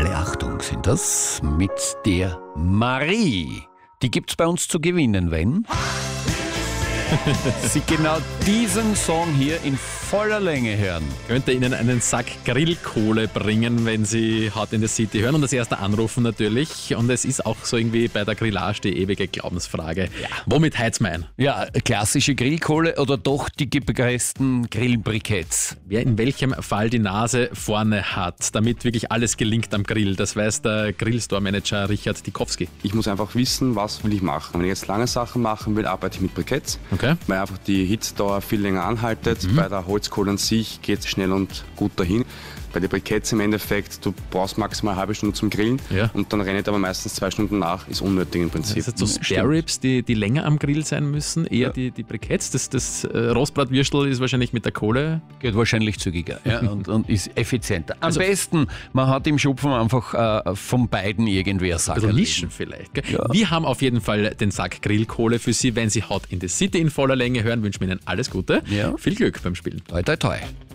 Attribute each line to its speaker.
Speaker 1: Alle Achtung sind das mit der Marie. Die gibt's bei uns zu gewinnen, wenn Sie genau diesen Song hier in voller Länge hören.
Speaker 2: Könnte Ihnen einen Sack Grillkohle bringen, wenn Sie Hot in the City hören und das erste anrufen natürlich. Und es ist auch so irgendwie bei der Grillage die ewige Glaubensfrage. Ja. Womit heizt man ein?
Speaker 1: Ja, klassische Grillkohle oder doch die gepressten Grillbriketts?
Speaker 2: Wer in welchem Fall die Nase vorne hat, damit wirklich alles gelingt am Grill, das weiß der Grillstore-Manager Richard Dikowski.
Speaker 3: Ich muss einfach wissen, was will ich machen. Wenn ich jetzt lange Sachen machen will, arbeite ich mit Briketts.
Speaker 2: Okay.
Speaker 3: Weil einfach die Hitzdauer viel länger anhaltet. Bei der Holzkohle an sich geht es schnell und gut dahin. Bei den Briketts im Endeffekt, du brauchst maximal eine halbe Stunde zum Grillen und dann rennt aber meistens 2 Stunden nach, ist unnötig im Prinzip.
Speaker 2: Das heißt, so Spare Ribs, die länger am Grill sein müssen, eher die Briketts. Das Rostbratwürstel ist wahrscheinlich mit der Kohle.
Speaker 1: Geht wahrscheinlich zügiger und ist effizienter. Am besten, man hat im Schupfen einfach von beiden irgendwie ein Sack.
Speaker 2: Also mischen vielleicht. Gell? Ja. Wir haben auf jeden Fall den Sack Grillkohle für Sie. Wenn Sie Hot in the City in voller Länge hören, wünschen wir Ihnen alles Gute. Ja. Viel Glück beim Spielen.
Speaker 1: Toi, toi, toi.